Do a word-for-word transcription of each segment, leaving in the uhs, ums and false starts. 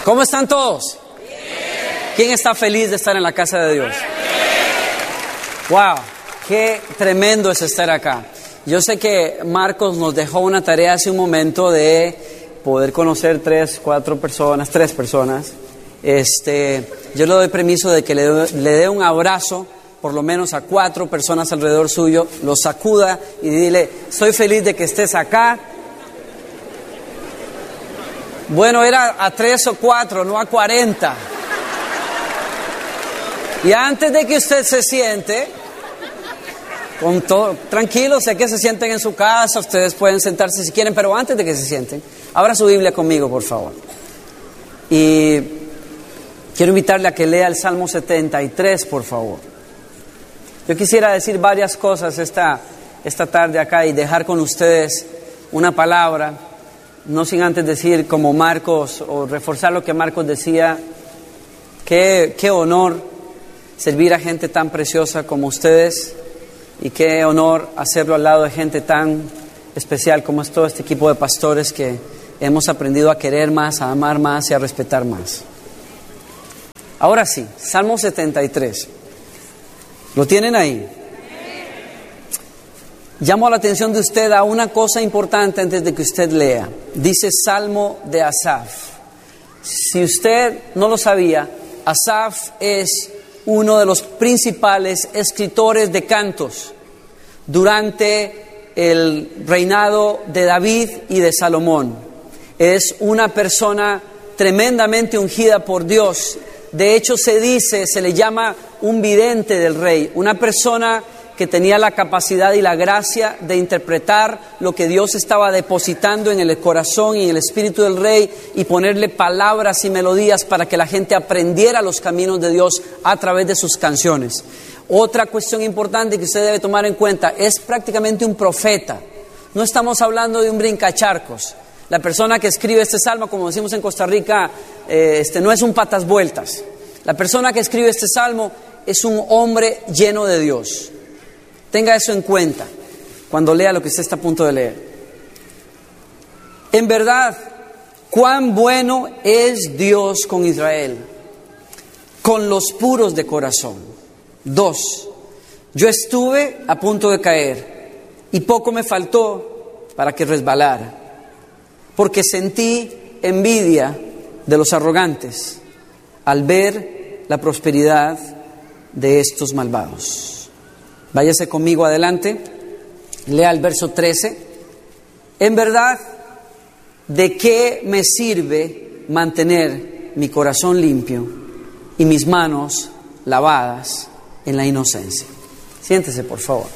¿Cómo están todos? Bien. ¿Quién está feliz de estar en la casa de Dios? Bien. Wow, qué tremendo es estar acá. Yo sé que Marcos nos dejó una tarea hace un momento de poder conocer tres, cuatro personas, tres personas. Este, yo le doy permiso de que le, le dé un abrazo, por lo menos a cuatro personas alrededor suyo, lo sacuda y dile, estoy feliz de que estés acá. Bueno, era a tres o cuatro, no a cuarenta. Y antes de que usted se siente, con todo, tranquilo, sé que se sienten en su casa, ustedes pueden sentarse si quieren, pero antes de que se sienten, abra su Biblia conmigo, por favor. Y quiero invitarle a que lea el Salmo setenta y tres, por favor. Yo quisiera decir varias cosas esta, esta tarde acá y dejar con ustedes una palabra, no sin antes decir como Marcos, o reforzar lo que Marcos decía, qué, qué honor servir a gente tan preciosa como ustedes y qué honor hacerlo al lado de gente tan especial como es todo este equipo de pastores que hemos aprendido a querer más, a amar más y a respetar más. Ahora sí, Salmo setenta y tres. ¿Lo tienen ahí? Llamo la atención de usted a una cosa importante antes de que usted lea. Dice Salmo de Asaf. Si usted no lo sabía, Asaf es uno de los principales escritores de cantos durante el reinado de David y de Salomón. Es una persona tremendamente ungida por Dios. De hecho, se dice, se le llama un vidente del rey, una persona que tenía la capacidad y la gracia de interpretar lo que Dios estaba depositando en el corazón y en el espíritu del rey y ponerle palabras y melodías para que la gente aprendiera los caminos de Dios a través de sus canciones. Otra cuestión importante que usted debe tomar en cuenta, es prácticamente un profeta. No estamos hablando de un brincacharcos. La persona que escribe este salmo, como decimos en Costa Rica, eh, este, no es un patas vueltas. La persona que escribe este salmo es un hombre lleno de Dios. Tenga eso en cuenta cuando lea lo que usted está a punto de leer. En verdad, cuán bueno es Dios con Israel, con los puros de corazón. Dos, yo estuve a punto de caer y poco me faltó para que resbalara, porque sentí envidia de los arrogantes al ver la prosperidad de estos malvados. Váyase conmigo adelante, lea el verso trece. En verdad, ¿de qué me sirve mantener mi corazón limpio y mis manos lavadas en la inocencia? Siéntese, por favor.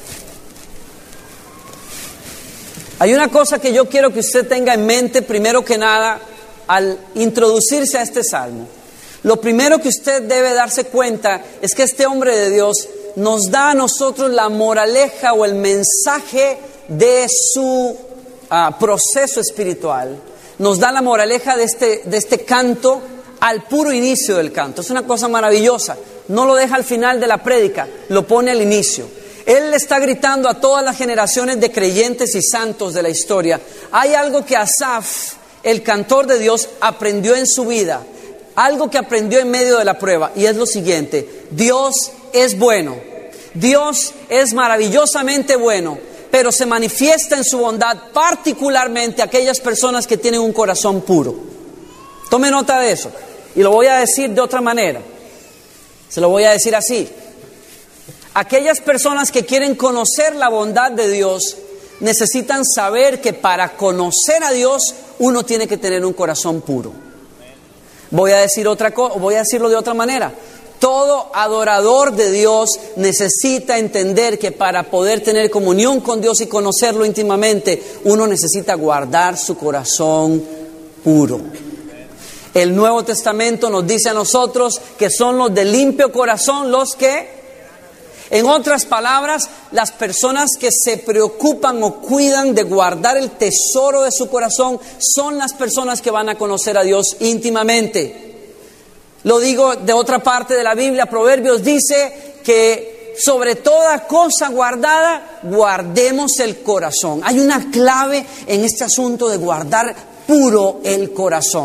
Hay una cosa que yo quiero que usted tenga en mente, primero que nada, al introducirse a este salmo. Lo primero que usted debe darse cuenta es que este hombre de Dios nos da a nosotros la moraleja o el mensaje de su uh, proceso espiritual. Nos da la moraleja de este, de este canto al puro inicio del canto. Es una cosa maravillosa. No lo deja al final de la prédica, lo pone al inicio. Él le está gritando a todas las generaciones de creyentes y santos de la historia. Hay algo que Asaf, el cantor de Dios, aprendió en su vida. Algo que aprendió en medio de la prueba. Y es lo siguiente: Dios es bueno. Dios es maravillosamente bueno, pero se manifiesta en su bondad particularmente a aquellas personas que tienen un corazón puro. Tome nota de eso. Y lo voy a decir de otra manera. Se lo voy a decir así. Aquellas personas que quieren conocer la bondad de Dios necesitan saber que para conocer a Dios uno tiene que tener un corazón puro. Voy a decir otra cosa, voy a decirlo de otra manera. Todo adorador de Dios necesita entender que para poder tener comunión con Dios y conocerlo íntimamente, uno necesita guardar su corazón puro. El Nuevo Testamento nos dice a nosotros que son los de limpio corazón los que, en otras palabras, las personas que se preocupan o cuidan de guardar el tesoro de su corazón son las personas que van a conocer a Dios íntimamente. Lo digo de otra parte de la Biblia, Proverbios dice que sobre toda cosa guardada, guardemos el corazón. Hay una clave en este asunto de guardar puro el corazón.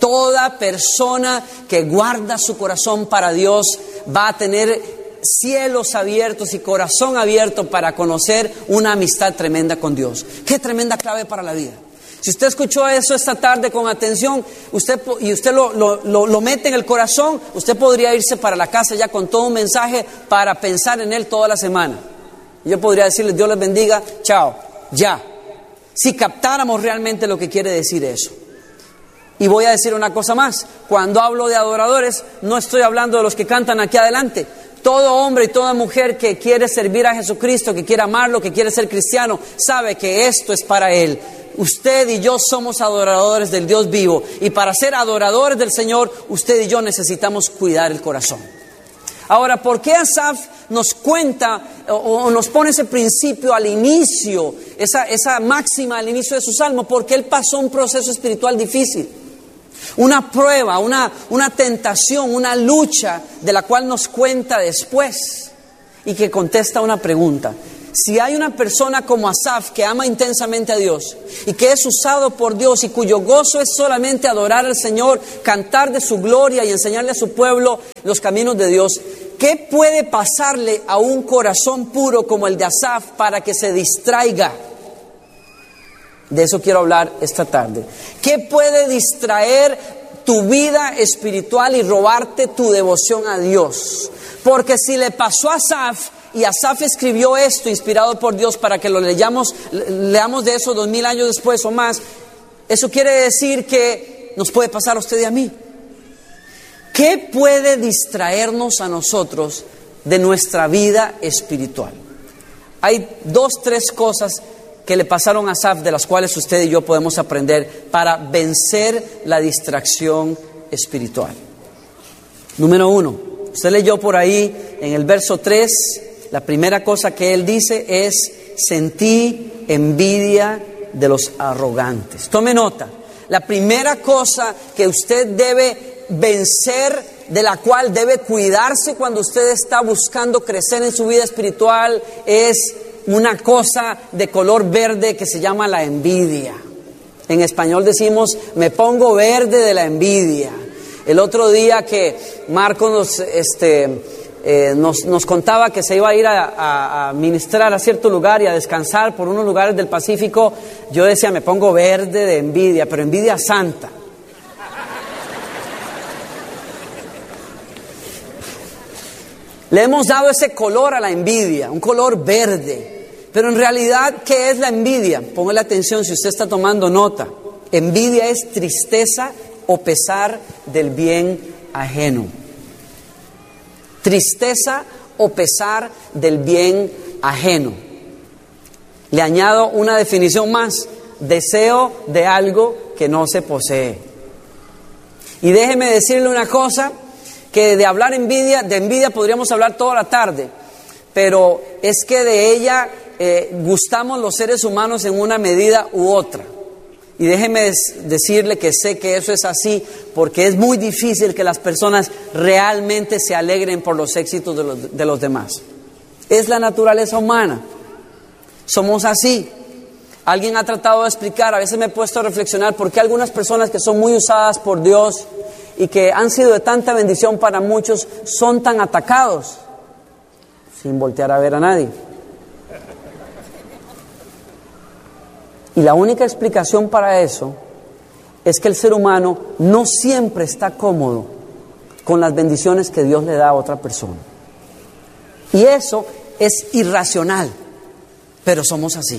Toda persona que guarda su corazón para Dios va a tener cielos abiertos y corazón abierto para conocer una amistad tremenda con Dios. Qué tremenda clave para la vida. Si usted escuchó eso esta tarde con atención, usted y usted lo, lo, lo, lo mete en el corazón, usted podría irse para la casa ya con todo un mensaje para pensar en él toda la semana. Yo podría decirles, Dios les bendiga, chao, ya. Si captáramos realmente lo que quiere decir eso. Y voy a decir una cosa más. Cuando hablo de adoradores, no estoy hablando de los que cantan aquí adelante. Todo hombre y toda mujer que quiere servir a Jesucristo, que quiere amarlo, que quiere ser cristiano, sabe que esto es para Él. Usted y yo somos adoradores del Dios vivo. Y para ser adoradores del Señor, usted y yo necesitamos cuidar el corazón. Ahora, ¿por qué Asaf nos cuenta o, o nos pone ese principio al inicio, esa, esa máxima al inicio de su salmo? Porque él pasó un proceso espiritual difícil. Una prueba, una, una tentación, una lucha de la cual nos cuenta después y que contesta una pregunta. Si hay una persona como Asaf que ama intensamente a Dios y que es usado por Dios y cuyo gozo es solamente adorar al Señor, cantar de su gloria y enseñarle a su pueblo los caminos de Dios, ¿qué puede pasarle a un corazón puro como el de Asaf para que se distraiga? De eso quiero hablar esta tarde. ¿Qué puede distraer tu vida espiritual y robarte tu devoción a Dios? Porque si le pasó a Asaf, y Asaf escribió esto inspirado por Dios para que lo leyamos, leamos de eso dos mil años después o más, eso quiere decir que nos puede pasar a usted y a mí. ¿Qué puede distraernos a nosotros de nuestra vida espiritual? Hay dos, tres cosas que le pasaron a Asaf de las cuales usted y yo podemos aprender para vencer la distracción espiritual. Número uno, usted leyó por ahí en el verso tres, la primera cosa que él dice es: sentí envidia de los arrogantes. Tome nota, la primera cosa que usted debe vencer, de la cual debe cuidarse cuando usted está buscando crecer en su vida espiritual, es una cosa de color verde que se llama la envidia. En español decimos, me pongo verde de la envidia. El otro día que Marco nos, este, eh, nos, nos contaba que se iba a ir a, a, a ministrar a cierto lugar y a descansar por unos lugares del Pacífico, yo decía, me pongo verde de envidia, pero envidia santa. Le hemos dado ese color a la envidia, un color verde. Pero en realidad, ¿qué es la envidia? Póngale atención si usted está tomando nota. Envidia es tristeza o pesar del bien ajeno. Tristeza o pesar del bien ajeno. Le añado una definición más: deseo de algo que no se posee. Y déjeme decirle una cosa, que de hablar envidia, de envidia podríamos hablar toda la tarde, pero es que de ella eh, gustamos los seres humanos en una medida u otra. Y déjeme des- decirle que sé que eso es así, porque es muy difícil que las personas realmente se alegren por los éxitos de los, de los demás. Es la naturaleza humana. Somos así. Alguien ha tratado de explicar, a veces me he puesto a reflexionar por qué algunas personas que son muy usadas por Dios y que han sido de tanta bendición para muchos son tan atacados, sin voltear a ver a nadie. Y la única explicación para eso es que el ser humano no siempre está cómodo con las bendiciones que Dios le da a otra persona. Y eso es irracional, pero somos así.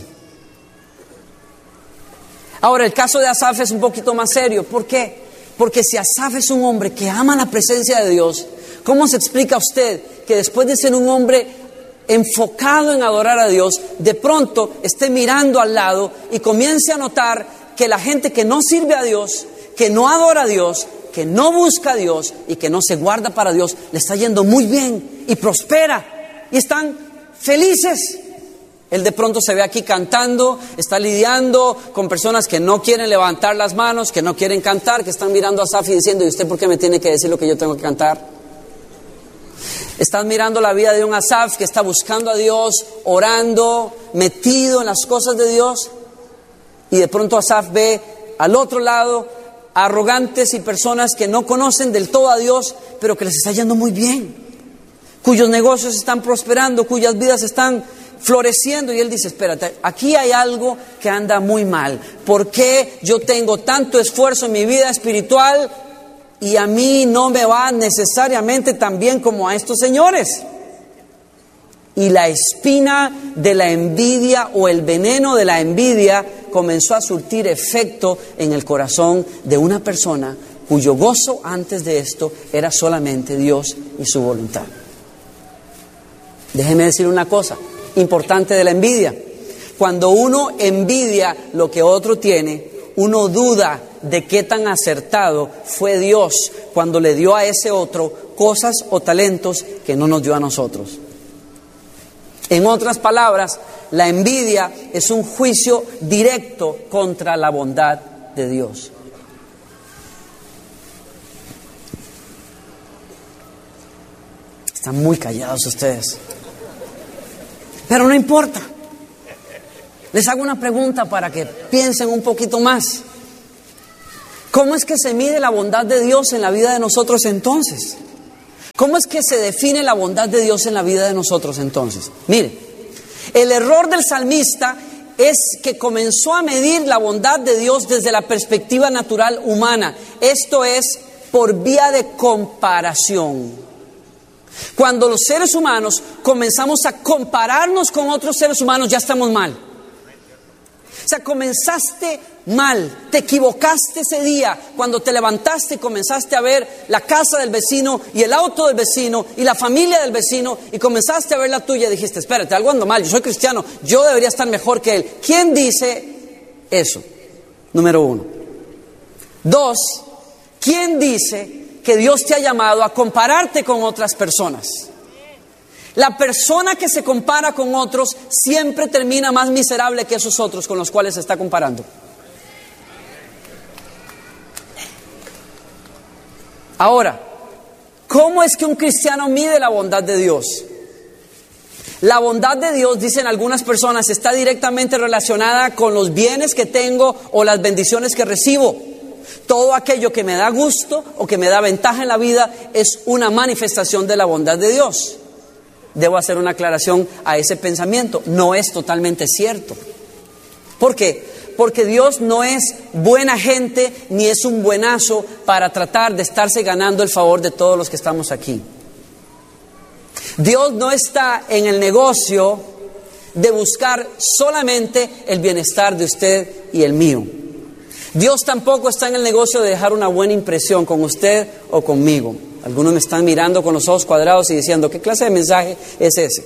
Ahora, el caso de Asaf es un poquito más serio. ¿Por qué? Porque si Asaf es un hombre que ama la presencia de Dios, ¿cómo se explica a usted que después de ser un hombre enfocado en adorar a Dios, de pronto esté mirando al lado y comience a notar que la gente que no sirve a Dios, que no adora a Dios, que no busca a Dios y que no se guarda para Dios, le está yendo muy bien y prospera y están felices? Él de pronto se ve aquí cantando, está lidiando con personas que no quieren levantar las manos, que no quieren cantar, que están mirando a Asaf y diciendo, ¿y usted por qué me tiene que decir lo que yo tengo que cantar? Están mirando la vida de un Asaf que está buscando a Dios, orando, metido en las cosas de Dios. Y de pronto Asaf ve al otro lado arrogantes y personas que no conocen del todo a Dios, pero que les está yendo muy bien, cuyos negocios están prosperando, cuyas vidas están floreciendo, y él dice, espérate, aquí hay algo que anda muy mal. ¿Por qué yo tengo tanto esfuerzo en mi vida espiritual y a mí no me va necesariamente tan bien como a estos señores? Y la espina de la envidia o el veneno de la envidia comenzó a surtir efecto en el corazón de una persona cuyo gozo antes de esto era solamente Dios y su voluntad. Déjeme decir una cosa importante de la envidia. Cuando uno envidia lo que otro tiene, uno duda de qué tan acertado fue Dios cuando le dio a ese otro cosas o talentos que no nos dio a nosotros. En otras palabras, la envidia es un juicio directo contra la bondad de Dios. Están muy callados ustedes. Pero no importa. Les hago una pregunta para que piensen un poquito más. ¿Cómo es que se mide la bondad de Dios en la vida de nosotros entonces? ¿Cómo es que se define la bondad de Dios en la vida de nosotros entonces? Mire, el error del salmista es que comenzó a medir la bondad de Dios desde la perspectiva natural humana. Esto es por vía de comparación. Cuando los seres humanos comenzamos a compararnos con otros seres humanos, ya estamos mal. O sea, comenzaste mal, te equivocaste ese día cuando te levantaste y comenzaste a ver la casa del vecino y el auto del vecino y la familia del vecino y comenzaste a ver la tuya y dijiste, espérate, algo ando mal, yo soy cristiano, yo debería estar mejor que él. ¿Quién dice eso? Número uno. Dos, ¿quién dice que Dios te ha llamado a compararte con otras personas? La persona que se compara con otros siempre termina más miserable que esos otros con los cuales se está comparando. Ahora, ¿cómo es que un cristiano mide la bondad de Dios? La bondad de Dios, dicen algunas personas, está directamente relacionada con los bienes que tengo o las bendiciones que recibo. Todo aquello que me da gusto o que me da ventaja en la vida es una manifestación de la bondad de Dios. Debo hacer una aclaración a ese pensamiento. No es totalmente cierto. ¿Por qué? Porque Dios no es buena gente ni es un buenazo para tratar de estarse ganando el favor de todos los que estamos aquí. Dios no está en el negocio de buscar solamente el bienestar de usted y el mío. Dios tampoco está en el negocio de dejar una buena impresión con usted o conmigo. Algunos me están mirando con los ojos cuadrados y diciendo, ¿qué clase de mensaje es ese?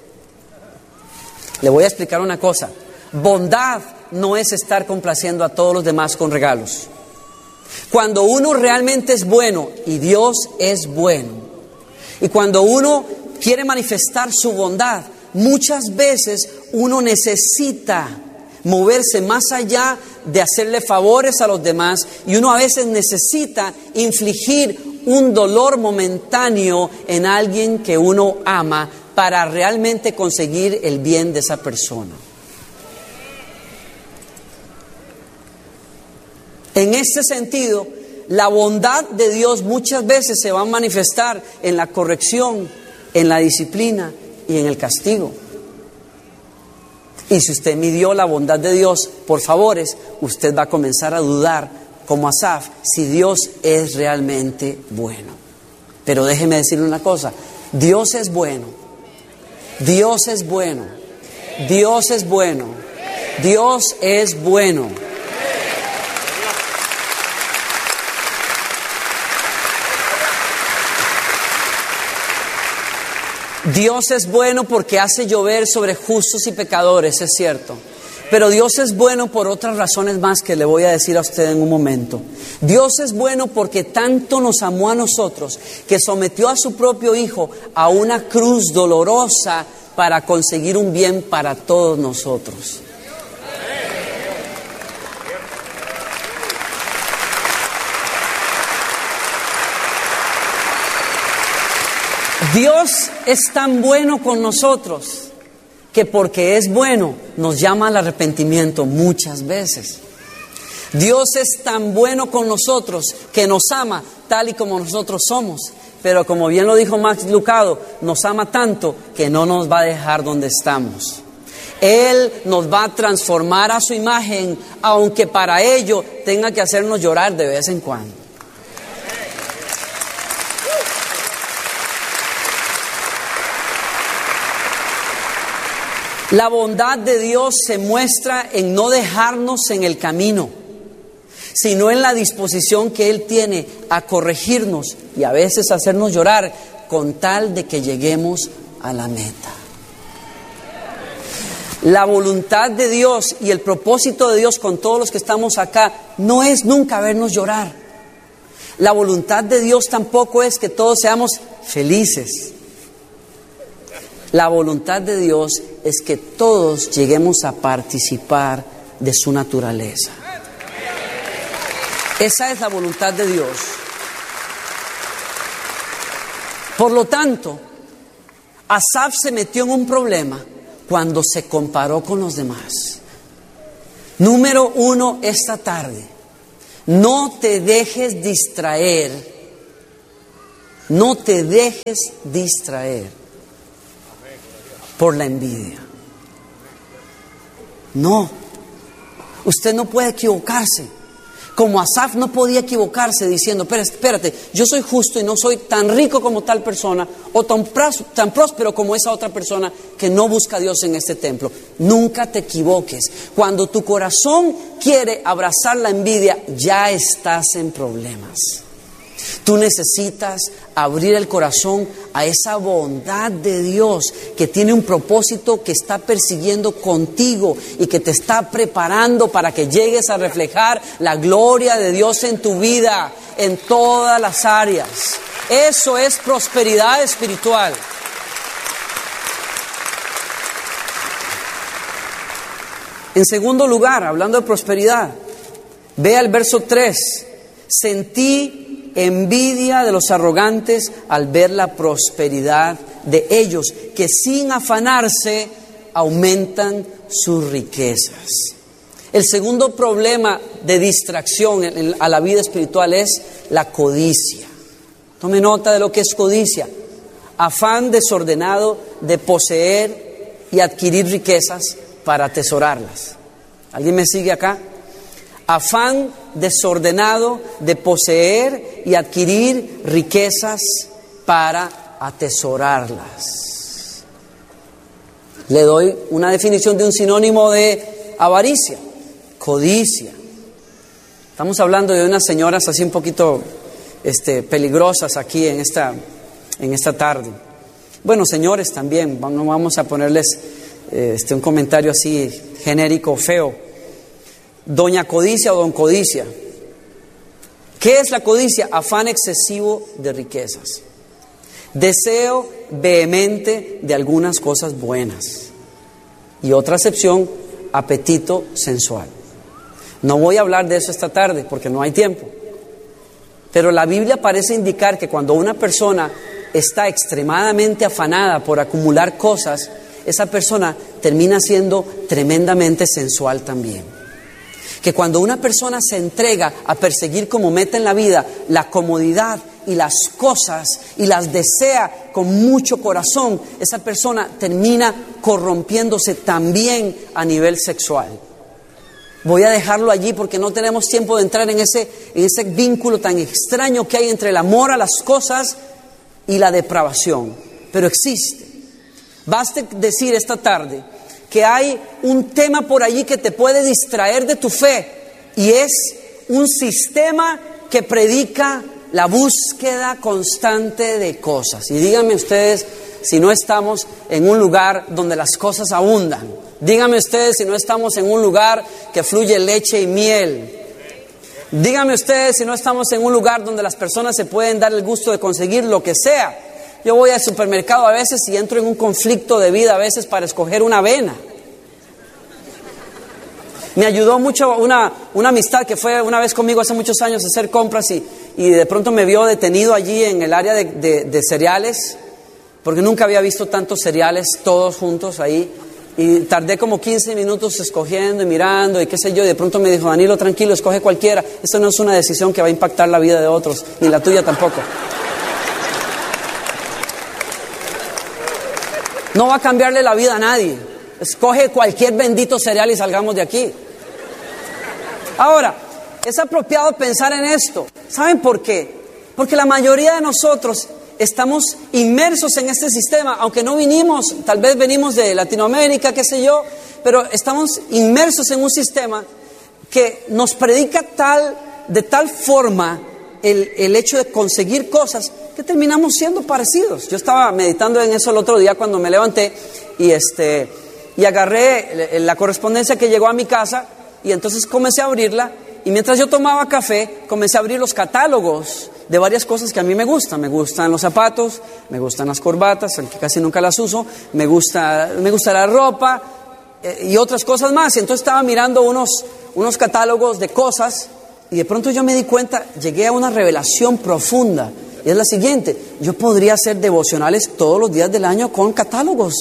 Le voy a explicar una cosa. Bondad no es estar complaciendo a todos los demás con regalos. Cuando uno realmente es bueno y Dios es bueno, y cuando uno quiere manifestar su bondad, muchas veces uno necesita moverse más allá de hacerle favores a los demás, y uno a veces necesita infligir un dolor momentáneo en alguien que uno ama para realmente conseguir el bien de esa persona. En este sentido, la bondad de Dios muchas veces se va a manifestar en la corrección, en la disciplina y en el castigo. Y si usted midió la bondad de Dios por favores, usted va a comenzar a dudar, como Asaf, si Dios es realmente bueno. Pero déjeme decirle una cosa, Dios es bueno, Dios es bueno, Dios es bueno, Dios es bueno. Dios es bueno porque hace llover sobre justos y pecadores, es cierto. Pero Dios es bueno por otras razones más que le voy a decir a usted en un momento. Dios es bueno porque tanto nos amó a nosotros que sometió a su propio Hijo a una cruz dolorosa para conseguir un bien para todos nosotros. Dios es tan bueno con nosotros que porque es bueno nos llama al arrepentimiento muchas veces. Dios es tan bueno con nosotros que nos ama tal y como nosotros somos. Pero como bien lo dijo Max Lucado, nos ama tanto que no nos va a dejar donde estamos. Él nos va a transformar a su imagen, aunque para ello tenga que hacernos llorar de vez en cuando. La bondad de Dios se muestra en no dejarnos en el camino, sino en la disposición que Él tiene a corregirnos y a veces hacernos llorar con tal de que lleguemos a la meta. La voluntad de Dios y el propósito de Dios con todos los que estamos acá no es nunca vernos llorar. La voluntad de Dios tampoco es que todos seamos felices. La voluntad de Dios es que todos lleguemos a participar de su naturaleza. Esa es la voluntad de Dios. Por lo tanto, Asaf se metió en un problema cuando se comparó con los demás. Número uno, esta tarde, no te dejes distraer, no te dejes distraer por la envidia. No, usted no puede equivocarse. Como Asaf no podía equivocarse diciendo, espérate, espérate, yo soy justo y no soy tan rico como tal persona o tan, pras, tan próspero como esa otra persona que no busca a Dios en este templo. Nunca te equivoques. Cuando tu corazón quiere abrazar la envidia, ya estás en problemas. Tú necesitas abrir el corazón a esa bondad de Dios que tiene un propósito que está persiguiendo contigo y que te está preparando para que llegues a reflejar la gloria de Dios en tu vida, en todas las áreas. Eso es prosperidad espiritual. En segundo lugar, hablando de prosperidad, vea el verso tres. Sentí envidia de los arrogantes al ver la prosperidad de ellos, que sin afanarse aumentan sus riquezas. El segundo problema de distracción a la vida espiritual es la codicia. Tome nota de lo que es codicia. Afán desordenado de poseer y adquirir riquezas para atesorarlas. ¿Alguien me sigue acá? Afán desordenado de poseer y adquirir riquezas para atesorarlas. Le doy una definición de un sinónimo de avaricia: codicia. Estamos hablando de unas señoras así un poquito este, peligrosas aquí en esta, en esta tarde. Bueno, señores también, no vamos a ponerles este, un comentario así genérico, feo. Doña Codicia o Don Codicia. ¿Qué es la codicia? Afán excesivo de riquezas. Deseo vehemente de algunas cosas buenas. Y otra acepción, apetito sensual. No voy a hablar de eso esta tarde porque no hay tiempo. Pero la Biblia parece indicar que cuando una persona está extremadamente afanada por acumular cosas, esa persona termina siendo tremendamente sensual también. Que cuando una persona se entrega a perseguir como meta en la vida la comodidad y las cosas y las desea con mucho corazón, esa persona termina corrompiéndose también a nivel sexual. Voy a dejarlo allí porque no tenemos tiempo de entrar en ese, en ese vínculo tan extraño que hay entre el amor a las cosas y la depravación. Pero existe. Baste decir esta tarde que hay un tema por allí que te puede distraer de tu fe, y es un sistema que predica la búsqueda constante de cosas. Y díganme ustedes si no estamos en un lugar donde las cosas abundan. Díganme ustedes si no estamos en un lugar que fluye leche y miel. Díganme ustedes si no estamos en un lugar donde las personas se pueden dar el gusto de conseguir lo que sea. Yo voy al supermercado a veces y entro en un conflicto de vida a veces para escoger una avena. Me ayudó mucho una, una amistad que fue una vez conmigo hace muchos años a hacer compras y, y de pronto me vio detenido allí en el área de, de, de cereales, porque nunca había visto tantos cereales todos juntos ahí. Y tardé como quince minutos escogiendo y mirando y qué sé yo. Y de pronto me dijo, Danilo, tranquilo, escoge cualquiera. Esto no es una decisión que va a impactar la vida de otros, ni la tuya tampoco. No va a cambiarle la vida a nadie. Escoge cualquier bendito cereal y salgamos de aquí. Ahora, es apropiado pensar en esto. ¿Saben por qué? Porque la mayoría de nosotros estamos inmersos en este sistema, aunque no vinimos, tal vez venimos de Latinoamérica, qué sé yo, pero estamos inmersos en un sistema que nos predica tal, de tal forma el, el hecho de conseguir cosas que terminamos siendo parecidos. Yo estaba meditando en eso el otro día cuando me levanté y, este, y agarré la correspondencia que llegó a mi casa y entonces comencé a abrirla. Y mientras yo tomaba café, comencé a abrir los catálogos de varias cosas que a mí me gustan. Me gustan los zapatos, me gustan las corbatas, aunque casi nunca las uso, me gusta, me gusta la ropa eh, y otras cosas más. Y entonces estaba mirando unos, unos catálogos de cosas y de pronto yo me di cuenta, llegué a una revelación profunda. Y es la siguiente: yo podría hacer devocionales todos los días del año con catálogos.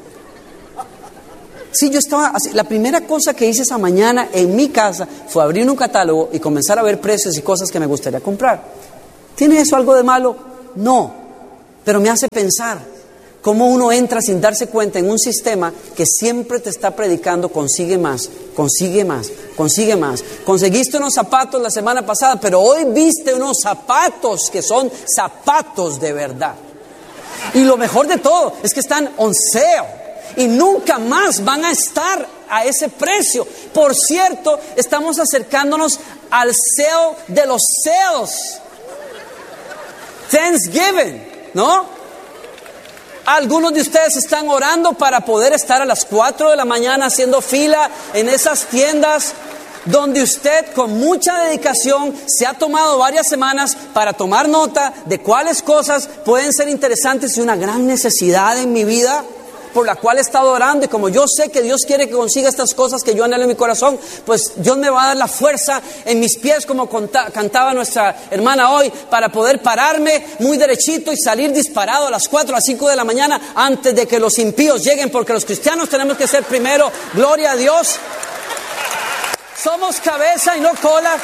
Sí, yo estaba así. La primera cosa que hice esa mañana en mi casa fue abrir un catálogo y comenzar a ver precios y cosas que me gustaría comprar. ¿Tiene eso algo de malo? No, pero me hace pensar cómo uno entra sin darse cuenta en un sistema que siempre te está predicando consigue más, consigue más, consigue más. Conseguiste unos zapatos la semana pasada, pero hoy viste unos zapatos que son zapatos de verdad. Y lo mejor de todo es que están on sale. Y nunca más van a estar a ese precio. Por cierto, estamos acercándonos al sale de los sales. Thanksgiving, ¿no? Algunos de ustedes están orando para poder estar a las cuatro de la mañana haciendo fila en esas tiendas donde usted con mucha dedicación se ha tomado varias semanas para tomar nota de cuáles cosas pueden ser interesantes y una gran necesidad en mi vida por la cual he estado orando. Y como yo sé que Dios quiere que consiga estas cosas que yo anhelo en mi corazón, pues Dios me va a dar la fuerza en mis pies, como conta, cantaba nuestra hermana hoy, para poder pararme muy derechito y salir disparado a las cuatro, a las cinco de la mañana antes de que los impíos lleguen, porque los cristianos tenemos que ser primero. Gloria a Dios. Somos cabeza y no cola.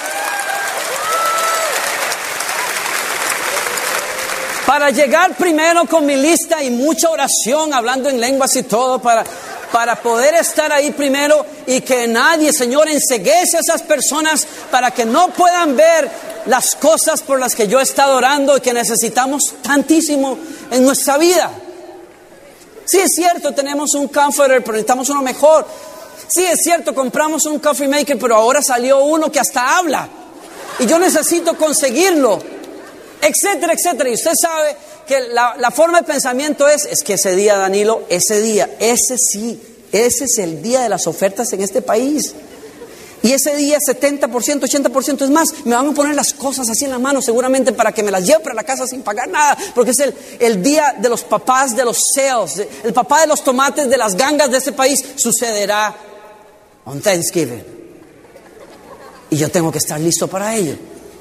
Para llegar primero con mi lista y mucha oración, hablando en lenguas y todo, para, para poder estar ahí primero y que nadie, Señor, enceguece a esas personas para que no puedan ver las cosas por las que yo he estado orando y que necesitamos tantísimo en nuestra vida. Sí, es cierto, tenemos un comforter, pero necesitamos uno mejor. Sí, es cierto, compramos un coffee maker, pero ahora salió uno que hasta habla. Y yo necesito conseguirlo. Etcétera, etcétera. Y usted sabe que la, la forma de pensamiento es, es que ese día, Danilo, ese día, ese sí, ese es el día de las ofertas en este país. Y ese día setenta por ciento, ochenta por ciento, es más, me van a poner las cosas así en la mano seguramente para que me las lleve para la casa sin pagar nada, porque es el, el día de los papás de los sales, el papá de los tomates, de las gangas de este país. Sucederá on Thanksgiving. Y yo tengo que estar listo para ello.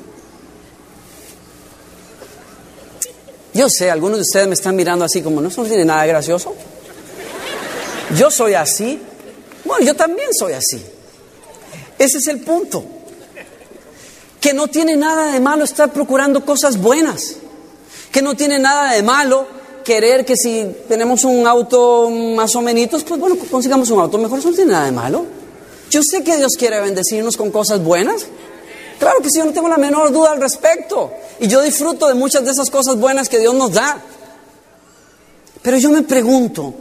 Yo sé, algunos de ustedes me están mirando así como, no, eso no tiene nada de gracioso. Yo soy así. Bueno, yo también soy así. Ese es el punto. Que no tiene nada de malo estar procurando cosas buenas. Que no tiene nada de malo querer que si tenemos un auto más o menos, pues bueno, consigamos un auto mejor. Eso no tiene nada de malo. Yo sé que Dios quiere bendecirnos con cosas buenas. Claro que sí, yo no tengo la menor duda al respecto. Y yo disfruto de muchas de esas cosas buenas que Dios nos da. Pero yo me pregunto,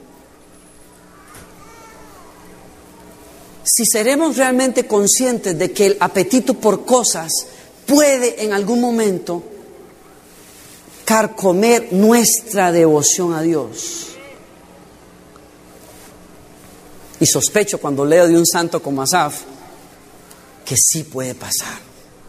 si seremos realmente conscientes de que el apetito por cosas puede en algún momento carcomer nuestra devoción a Dios. Y sospecho cuando leo de un santo como Asaf que sí puede pasar.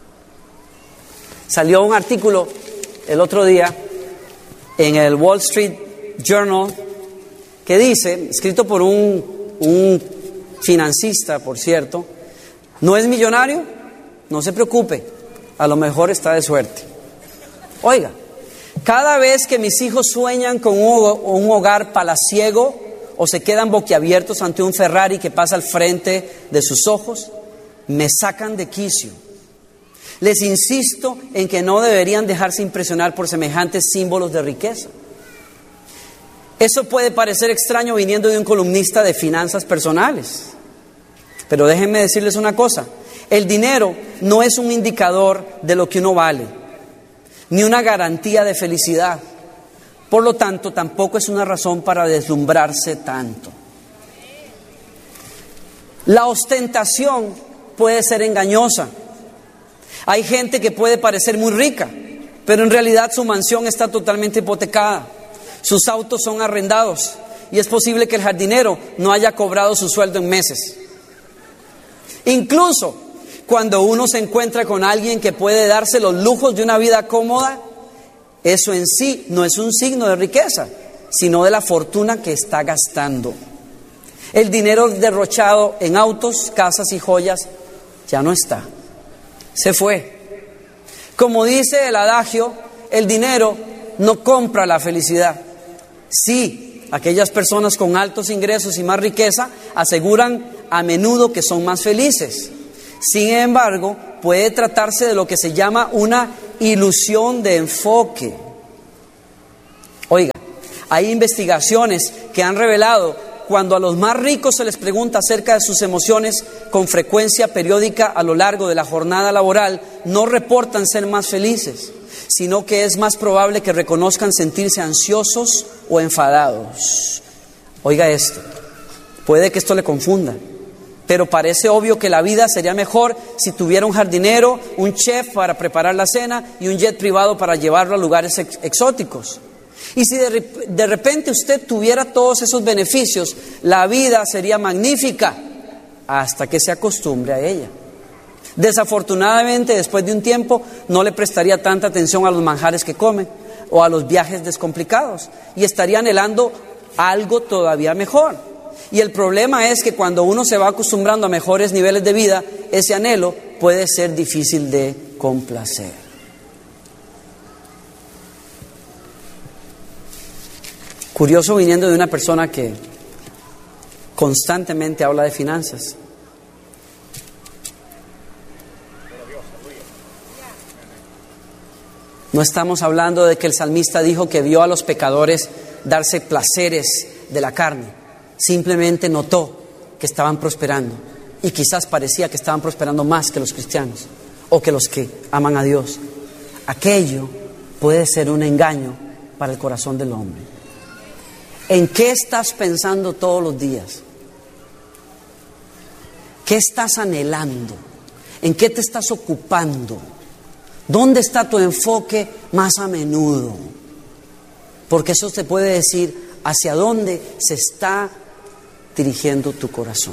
Salió un artículo el otro día en el Wall Street Journal que dice, escrito por un, un financista, por cierto, no es millonario, no se preocupe, a lo mejor está de suerte. Oiga, cada vez que mis hijos sueñan con un hogar palaciego o se quedan boquiabiertos ante un Ferrari que pasa al frente de sus ojos, me sacan de quicio. Les insisto en que no deberían dejarse impresionar por semejantes símbolos de riqueza. Eso puede parecer extraño viniendo de un columnista de finanzas personales. Pero déjenme decirles una cosa. El dinero no es un indicador de lo que uno vale, ni una garantía de felicidad. Por lo tanto, tampoco es una razón para deslumbrarse tanto. La ostentación puede ser engañosa. Hay gente que puede parecer muy rica, pero en realidad su mansión está totalmente hipotecada. Sus autos son arrendados y es posible que el jardinero no haya cobrado su sueldo en meses. Incluso cuando uno se encuentra con alguien que puede darse los lujos de una vida cómoda, eso en sí no es un signo de riqueza, sino de la fortuna que está gastando. El dinero derrochado en autos, casas y joyas ya no está. Se fue. Como dice el adagio, el dinero no compra la felicidad. Sí, aquellas personas con altos ingresos y más riqueza aseguran a menudo que son más felices. Sin embargo, puede tratarse de lo que se llama una ilusión de enfoque. Oiga, hay investigaciones que han revelado cuando a los más ricos se les pregunta acerca de sus emociones con frecuencia periódica a lo largo de la jornada laboral, no reportan ser más felices, sino que es más probable que reconozcan sentirse ansiosos o enfadados. Oiga esto, puede que esto le confunda, pero parece obvio que la vida sería mejor si tuviera un jardinero, un chef para preparar la cena y un jet privado para llevarlo a lugares ex- exóticos. Y si de, de repente usted tuviera todos esos beneficios, la vida sería magnífica hasta que se acostumbre a ella. Desafortunadamente, después de un tiempo, no le prestaría tanta atención a los manjares que come o a los viajes descomplicados y estaría anhelando algo todavía mejor. Y el problema es que cuando uno se va acostumbrando a mejores niveles de vida, ese anhelo puede ser difícil de complacer. Curioso viniendo de una persona que constantemente habla de finanzas. No estamos hablando de que el salmista dijo que vio a los pecadores darse placeres de la carne. Simplemente notó que estaban prosperando y quizás parecía que estaban prosperando más que los cristianos o que los que aman a Dios. Aquello puede ser un engaño para el corazón del hombre. ¿En qué estás pensando todos los días? ¿Qué estás anhelando? ¿En qué te estás ocupando? ¿Dónde está tu enfoque más a menudo? Porque eso te puede decir hacia dónde se está dirigiendo tu corazón.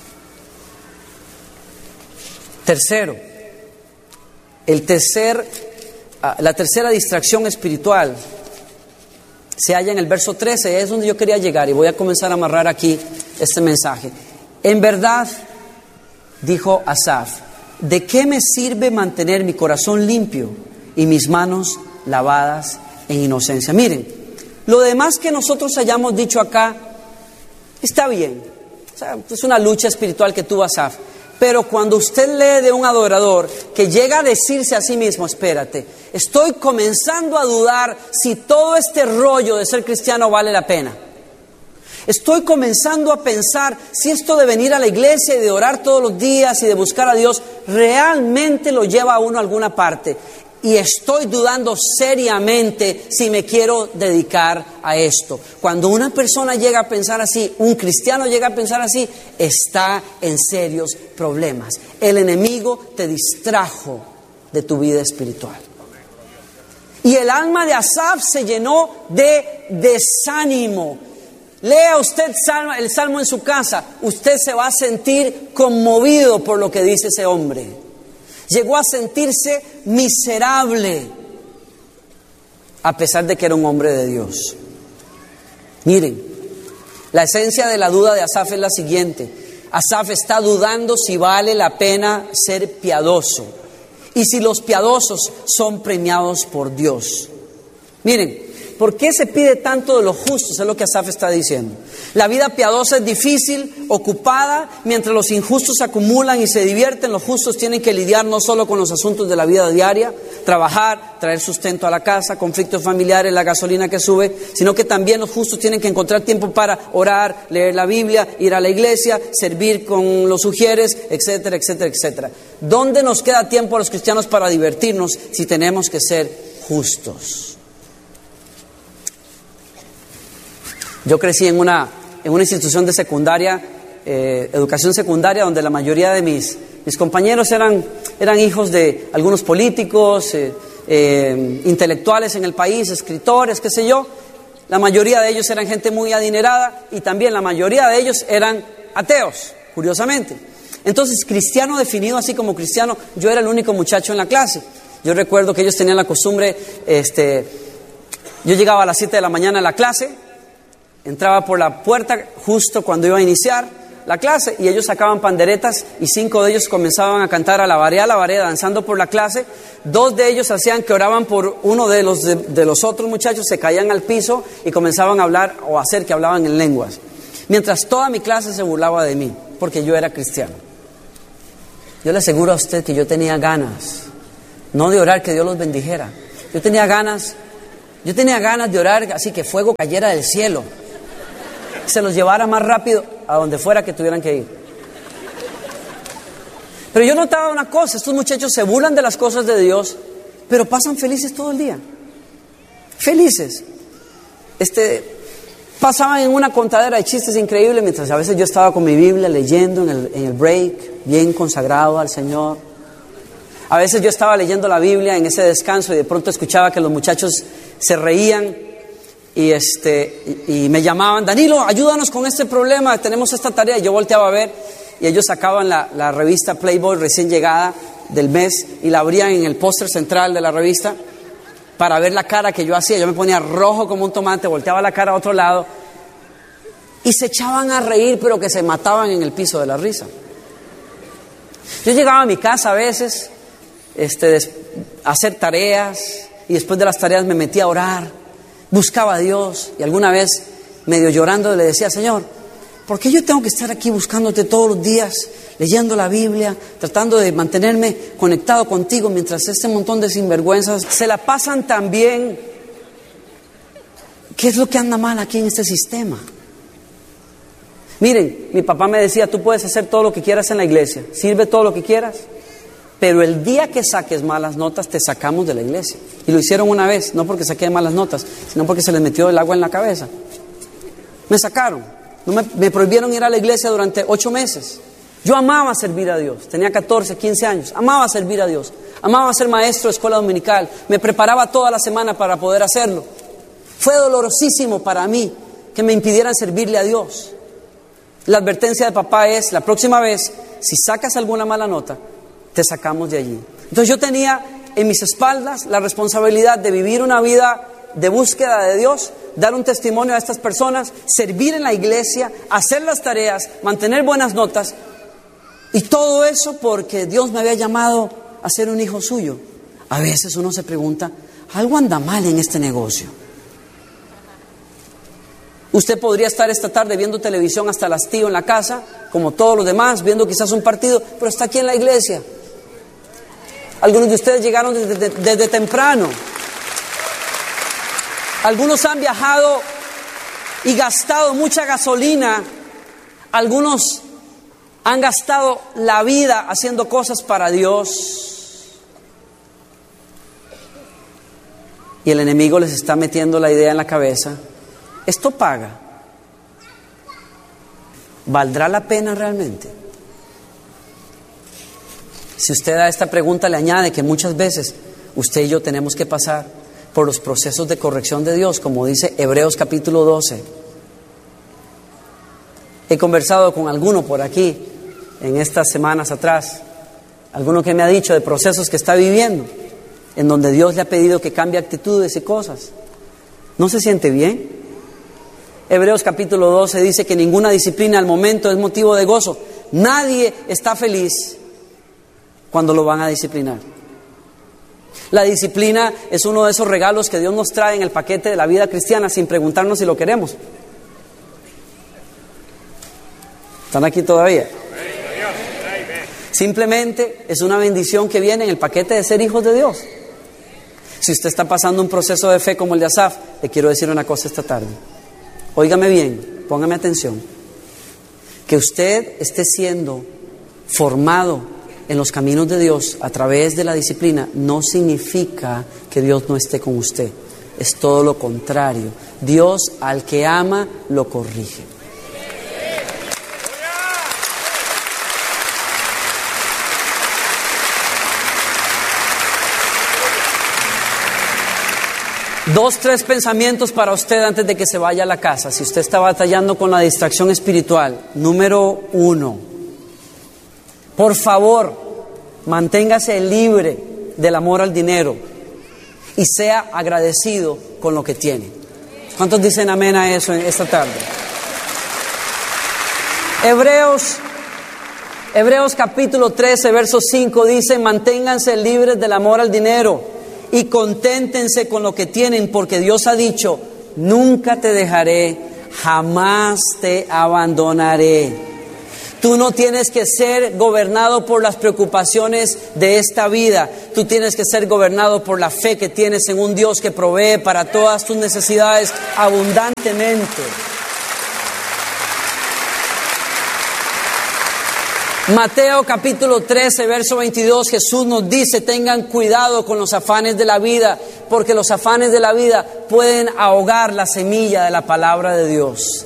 Tercero, el tercer, la tercera distracción espiritual se halla en el verso trece, es donde yo quería llegar y voy a comenzar a amarrar aquí este mensaje. En verdad, dijo Asaf, ¿de qué me sirve mantener mi corazón limpio y mis manos lavadas en inocencia? Miren, lo demás que nosotros hayamos dicho acá está bien. O sea, es una lucha espiritual que tuvo Asaf. Pero cuando usted lee de un adorador que llega a decirse a sí mismo, espérate, estoy comenzando a dudar si todo este rollo de ser cristiano vale la pena. Estoy comenzando a pensar si esto de venir a la iglesia y de orar todos los días y de buscar a Dios realmente lo lleva a uno a alguna parte. Y estoy dudando seriamente si me quiero dedicar a esto. Cuando una persona llega a pensar así, un cristiano llega a pensar así, está en serios problemas. El enemigo te distrajo de tu vida espiritual. Y el alma de Asaf se llenó de desánimo. Lea usted el salmo en su casa, usted se va a sentir conmovido por lo que dice ese hombre. Llegó a sentirse miserable, a pesar de que era un hombre de Dios. Miren, la esencia de la duda de Asaf es la siguiente. Asaf está dudando si vale la pena ser piadoso y si los piadosos son premiados por Dios. Miren, ¿por qué se pide tanto de los justos? Es lo que Asaf está diciendo. La vida piadosa es difícil, ocupada, mientras los injustos se acumulan y se divierten, los justos tienen que lidiar no solo con los asuntos de la vida diaria, trabajar, traer sustento a la casa, conflictos familiares, la gasolina que sube, sino que también los justos tienen que encontrar tiempo para orar, leer la Biblia, ir a la iglesia, servir con los sugieres, etcétera, etcétera, etcétera. ¿Dónde nos queda tiempo a los cristianos para divertirnos si tenemos que ser justos? Yo crecí en una, en una institución de secundaria, eh, educación secundaria, donde la mayoría de mis, mis compañeros eran, eran hijos de algunos políticos, eh, eh, intelectuales en el país, escritores, qué sé yo. La mayoría de ellos eran gente muy adinerada y también la mayoría de ellos eran ateos, curiosamente. Entonces, cristiano definido así como cristiano, yo era el único muchacho en la clase. Yo recuerdo que ellos tenían la costumbre, este, yo llegaba a las siete de la mañana a la clase, entraba por la puerta justo cuando iba a iniciar la clase y ellos sacaban panderetas y cinco de ellos comenzaban a cantar alabaré, alabaré, danzando por la clase. Dos de ellos hacían que oraban por uno de los, de, de los otros muchachos, se caían al piso y comenzaban a hablar o a hacer que hablaban en lenguas. Mientras toda mi clase se burlaba de mí, porque yo era cristiano. Yo le aseguro a usted que yo tenía ganas, no de orar que Dios los bendijera. Yo tenía ganas, yo tenía ganas de orar así que fuego cayera del cielo, se los llevara más rápido a donde fuera que tuvieran que ir. Pero yo notaba una cosa, estos muchachos se burlan de las cosas de Dios, pero pasan felices todo el día. Felices. Este, pasaban en una contadera de chistes increíble, mientras a veces yo estaba con mi Biblia leyendo en el, en el break, bien consagrado al Señor. A veces yo estaba leyendo la Biblia en ese descanso y de pronto escuchaba que los muchachos se reían. Y, este, y, y me llamaban, Danilo, ayúdanos con este problema, tenemos esta tarea. Y yo volteaba a ver y ellos sacaban la, la revista Playboy recién llegada del mes y la abrían en el póster central de la revista para ver la cara que yo hacía. Yo me ponía rojo como un tomate, volteaba la cara a otro lado y se echaban a reír, pero que se mataban en el piso de la risa. Yo llegaba a mi casa a veces este, des, a hacer tareas y después de las tareas me metía a orar. Buscaba a Dios y alguna vez, medio llorando, le decía, Señor, ¿por qué yo tengo que estar aquí buscándote todos los días, leyendo la Biblia, tratando de mantenerme conectado contigo mientras este montón de sinvergüenzas se la pasan tan bien? ¿Qué es lo que anda mal aquí en este sistema? Miren, mi papá me decía, tú puedes hacer todo lo que quieras en la iglesia, sirve todo lo que quieras, pero el día que saques malas notas, te sacamos de la iglesia. Y lo hicieron una vez, no porque saqué malas notas, sino porque se les metió el agua en la cabeza. Me sacaron, no me, me prohibieron ir a la iglesia durante ocho meses. Yo amaba servir a Dios, tenía catorce, quince años, amaba servir a Dios, amaba ser maestro de escuela dominical, me preparaba toda la semana para poder hacerlo. Fue dolorosísimo para mí que me impidieran servirle a Dios. La advertencia de papá es, la próxima vez, si sacas alguna mala nota, te sacamos de allí. Entonces yo tenía en mis espaldas la responsabilidad de vivir una vida de búsqueda de Dios, dar un testimonio a estas personas, servir en la iglesia, hacer las tareas, mantener buenas notas, y todo eso porque Dios me había llamado a ser un hijo suyo. A veces uno se pregunta, algo anda mal en este negocio. Usted podría estar esta tarde viendo televisión hasta el hastío en la casa, como todos los demás, viendo quizás un partido, pero está aquí en la iglesia. Algunos de ustedes llegaron desde, desde, desde temprano. Algunos han viajado y gastado mucha gasolina. Algunos han gastado la vida haciendo cosas para Dios. Y el enemigo les está metiendo la idea en la cabeza. ¿Esto paga? ¿Valdrá la pena realmente? Si usted a esta pregunta le añade que muchas veces usted y yo tenemos que pasar por los procesos de corrección de Dios, como dice Hebreos capítulo doce. He conversado con alguno por aquí en estas semanas atrás, alguno que me ha dicho de procesos que está viviendo, en donde Dios le ha pedido que cambie actitudes y cosas. ¿No se siente bien? Hebreos capítulo doce dice que ninguna disciplina al momento es motivo de gozo. Nadie está feliz cuando lo van a disciplinar. La disciplina es uno de esos regalos que Dios nos trae en el paquete de la vida cristiana sin preguntarnos si lo queremos. ¿Están aquí todavía? Simplemente es una bendición que viene en el paquete de ser hijos de Dios. Si usted está pasando un proceso de fe como el de Asaf, le quiero decir una cosa esta tarde. Óigame bien, póngame atención. Que usted esté siendo formado en los caminos de Dios a través de la disciplina no significa que Dios no esté con usted. Es todo lo contrario. Dios al que ama lo corrige. Dos, tres pensamientos para usted antes de que se vaya a la casa. Si usted está batallando con la distracción espiritual. Número uno. Por favor, manténgase libre del amor al dinero y sea agradecido con lo que tiene. ¿Cuántos dicen amén a eso esta tarde? Hebreos, Hebreos capítulo trece, verso cinco dice: manténganse libres del amor al dinero y conténtense con lo que tienen, porque Dios ha dicho: nunca te dejaré, jamás te abandonaré. Tú no tienes que ser gobernado por las preocupaciones de esta vida. Tú tienes que ser gobernado por la fe que tienes en un Dios que provee para todas tus necesidades abundantemente. Mateo capítulo trece, verso veintidós, Jesús nos dice: tengan cuidado con los afanes de la vida, porque los afanes de la vida pueden ahogar la semilla de la palabra de Dios.